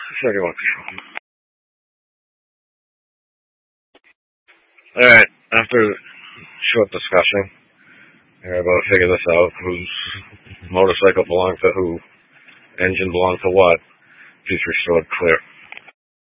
71 control. Alright, after short discussion, we're able to figure this out. Whose motorcycle belonged to who, engine belonged to what. Peace restored, clear.